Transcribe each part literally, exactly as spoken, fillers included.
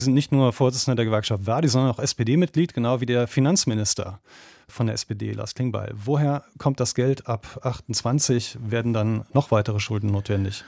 Sie sind nicht nur Vorsitzender der Gewerkschaft Verdi, sondern auch S P D-Mitglied, genau wie der Finanzminister von der S P D, Lars Klingbeil. Woher kommt das Geld? Ab achtundzwanzig werden dann noch weitere Schulden notwendig.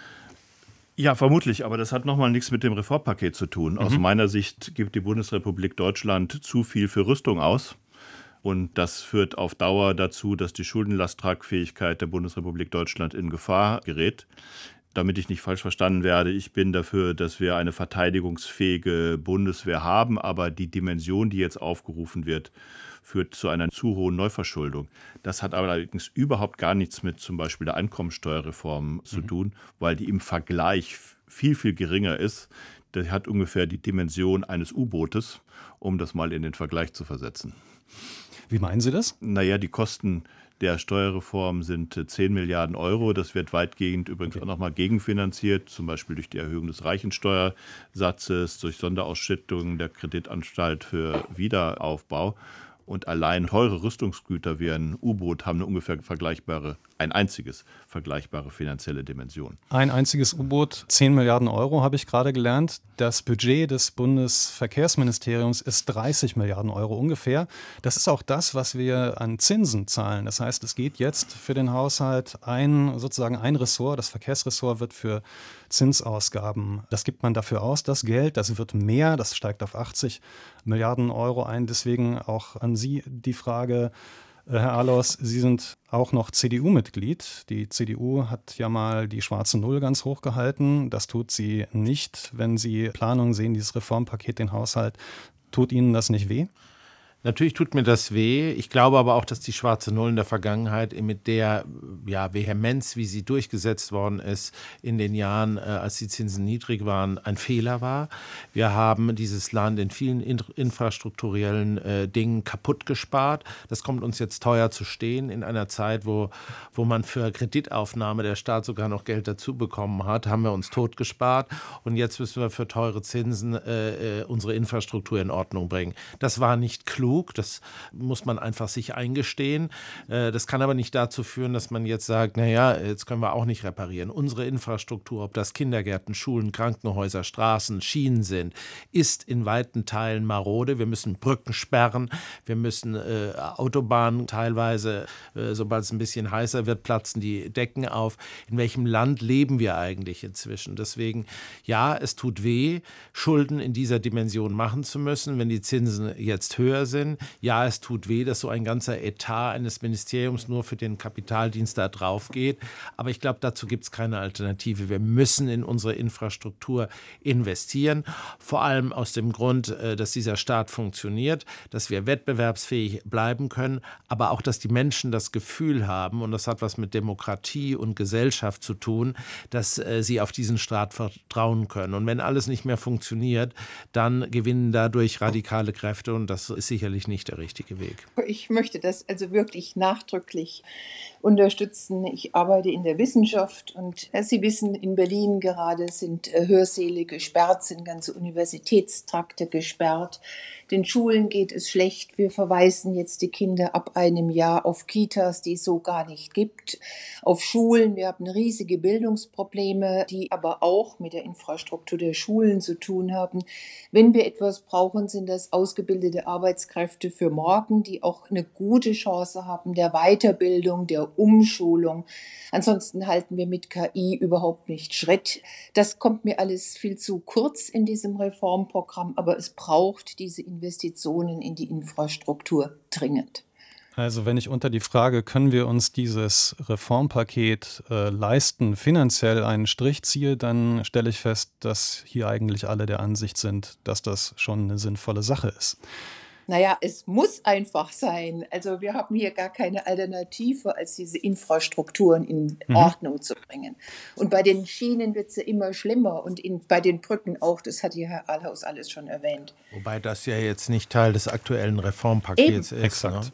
Ja, vermutlich, aber das hat nochmal nichts mit dem Reformpaket zu tun. Mhm. Aus meiner Sicht gibt die Bundesrepublik Deutschland zu viel für Rüstung aus. Und das führt auf Dauer dazu, dass die Schuldenlasttragfähigkeit der Bundesrepublik Deutschland in Gefahr gerät. Damit ich nicht falsch verstanden werde, ich bin dafür, dass wir eine verteidigungsfähige Bundeswehr haben, aber die Dimension, die jetzt aufgerufen wird, führt zu einer zu hohen Neuverschuldung. Das hat allerdings überhaupt gar nichts mit zum Beispiel der Einkommensteuerreform zu mhm. tun, weil die im Vergleich viel, viel geringer ist. Das hat ungefähr die Dimension eines U-Bootes, um das mal in den Vergleich zu versetzen. Wie meinen Sie das? Naja, die Kosten der Steuerreform sind zehn Milliarden Euro. Das wird weitgehend übrigens okay. auch nochmal gegenfinanziert, zum Beispiel durch die Erhöhung des Reichensteuersatzes, durch Sonderausschüttungen der Kreditanstalt für Wiederaufbau. Und allein teure Rüstungsgüter wie ein U-Boot haben eine ungefähr vergleichbare, ein einziges vergleichbare finanzielle Dimension. Ein einziges U-Boot, zehn Milliarden Euro, habe ich gerade gelernt. Das Budget des Bundesverkehrsministeriums ist dreißig Milliarden Euro ungefähr. Das ist auch das, was wir an Zinsen zahlen. Das heißt, es geht jetzt für den Haushalt ein, sozusagen ein Ressort, das Verkehrsressort wird für Zinsausgaben, das gibt man dafür aus, das Geld, das wird mehr, das steigt auf achtzig Milliarden Euro ein. Deswegen auch an Sie die Frage, Herr Alois, Sie sind auch noch C D U-Mitglied. Die C D U hat ja mal die schwarze Null ganz hoch gehalten. Das tut sie nicht, wenn Sie Planungen sehen, dieses Reformpaket, den Haushalt. Tut Ihnen das nicht weh? Natürlich tut mir das weh. Ich glaube aber auch, dass die schwarze Null in der Vergangenheit mit der ja, Vehemenz, wie sie durchgesetzt worden ist in den Jahren, äh, als die Zinsen niedrig waren, ein Fehler war. Wir haben dieses Land in vielen in- infrastrukturellen äh, Dingen kaputt gespart. Das kommt uns jetzt teuer zu stehen in einer Zeit, wo, wo man für Kreditaufnahme der Staat sogar noch Geld dazu bekommen hat, haben wir uns tot gespart. Und jetzt müssen wir für teure Zinsen äh, unsere Infrastruktur in Ordnung bringen. Das war nicht klug. Das muss man einfach sich eingestehen. Das kann aber nicht dazu führen, dass man jetzt sagt, naja, jetzt können wir auch nicht reparieren. Unsere Infrastruktur, ob das Kindergärten, Schulen, Krankenhäuser, Straßen, Schienen sind, ist in weiten Teilen marode. Wir müssen Brücken sperren, wir müssen äh, Autobahnen teilweise, äh, sobald es ein bisschen heißer wird, platzen die Decken auf. In welchem Land leben wir eigentlich inzwischen? Deswegen, ja, es tut weh, Schulden in dieser Dimension machen zu müssen, wenn die Zinsen jetzt höher sind. Ja, es tut weh, dass so ein ganzer Etat eines Ministeriums nur für den Kapitaldienst da drauf geht. Aber ich glaube, dazu gibt es keine Alternative. Wir müssen in unsere Infrastruktur investieren. Vor allem aus dem Grund, dass dieser Staat funktioniert, dass wir wettbewerbsfähig bleiben können, aber auch, dass die Menschen das Gefühl haben, und das hat was mit Demokratie und Gesellschaft zu tun, dass sie auf diesen Staat vertrauen können. Und wenn alles nicht mehr funktioniert, dann gewinnen dadurch radikale Kräfte, und das ist sicherlich nicht der richtige Weg. Ich möchte das also wirklich nachdrücklich unterstützen. Ich arbeite in der Wissenschaft und Sie wissen, in Berlin gerade sind Hörsäle gesperrt, sind ganze Universitätstrakte gesperrt. Den Schulen geht es schlecht. Wir verweisen jetzt die Kinder ab einem Jahr auf Kitas, die es so gar nicht gibt, auf Schulen. Wir haben riesige Bildungsprobleme, die aber auch mit der Infrastruktur der Schulen zu tun haben. Wenn wir etwas brauchen, sind das ausgebildete Arbeitskräfte für morgen, die auch eine gute Chance haben der Weiterbildung, der Umschulung. Ansonsten halten wir mit K I überhaupt nicht Schritt. Das kommt mir alles viel zu kurz in diesem Reformprogramm, aber es braucht diese Investitionen in die Infrastruktur dringend. Also wenn ich unter die Frage, können wir uns dieses Reformpaket äh, leisten, finanziell einen Strich ziehe, dann stelle ich fest, dass hier eigentlich alle der Ansicht sind, dass das schon eine sinnvolle Sache ist. Naja, es muss einfach sein. Also wir haben hier gar keine Alternative, als diese Infrastrukturen in mhm. Ordnung zu bringen. Und bei den Schienen wird es ja immer schlimmer und in, bei den Brücken auch. Das hat ja Herr Alois alles schon erwähnt. Wobei das ja jetzt nicht Teil des aktuellen Reformpakets Eben. ist. Exakt. Ne? Nee.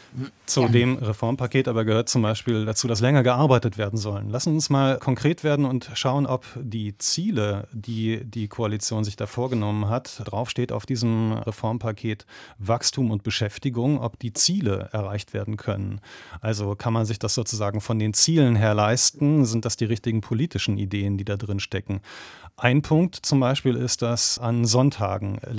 Zu Ja. dem Reformpaket aber gehört zum Beispiel dazu, dass länger gearbeitet werden sollen. Lassen uns mal konkret werden und schauen, ob die Ziele, die die Koalition sich da vorgenommen hat, draufsteht auf diesem Reformpaket Wachstum und Beschäftigung, ob die Ziele erreicht werden können. Also kann man sich das sozusagen von den Zielen her leisten? Sind das die richtigen politischen Ideen, die da drin stecken? Ein Punkt zum Beispiel ist, dass an Sonntagen